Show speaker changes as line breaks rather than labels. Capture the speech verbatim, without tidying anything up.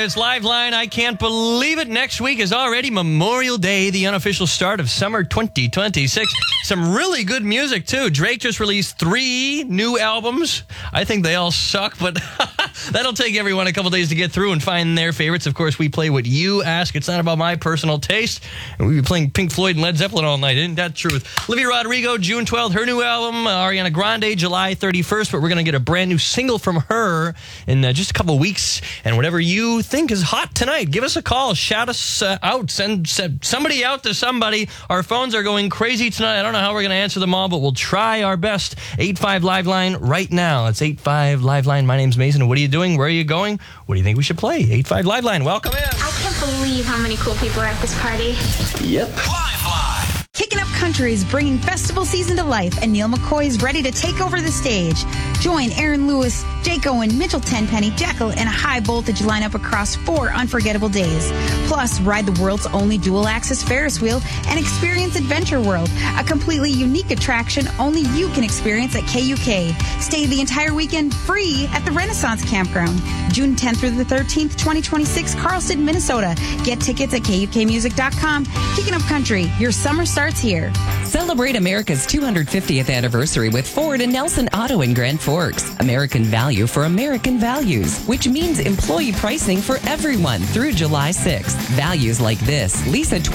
It's Liveline. I can't believe it. Next week is already Memorial Day, the unofficial start of summer twenty twenty-six. Some really good music, too. Drake just released three new albums. I think they all suck, but that'll take everyone a couple days to get through and find their favorites. Of course, we play what you ask. It's not about my personal taste. And we'll be playing Pink Floyd and Led Zeppelin all night. Isn't that true? Olivia Rodrigo, June twelfth, her new album. Ariana Grande, July thirty-first. But we're going to get a brand new single from her in uh, just a couple weeks. And whatever you think is hot tonight, give us a call. Shout us uh, out. Send, send somebody out to somebody. Our phones are going crazy tonight. I don't know how we're going to answer them all, but we'll try our best. eight five Liveline right now. It's eight five Liveline. My name's Mason. And what are you doing? Where are you going? What do you think we should play? eight five Liveline. Welcome in.
I can't believe how many cool people are at this party.
Yep.
Liveline. Kicking Up Country is bringing festival season to life, and Neil McCoy is ready to take over the stage. Join Aaron Lewis, Jake Owen, Mitchell Tenpenny, Jekyll, and a high-voltage lineup across four unforgettable days. Plus, ride the world's only dual-axis Ferris wheel and experience Adventure World, a completely unique attraction only you can experience at K U K. Stay the entire weekend free at the Renaissance Campground. June tenth through the thirteenth, twenty twenty-six, Carlston, Minnesota. Get tickets at K U K music dot com. Kicking Up Country, your summer starts here.
Celebrate America's two hundred fiftieth anniversary with Ford and Nelson Auto in Grand Forks. American value for American values, which means employee pricing for everyone through July sixth. Values like this. Lisa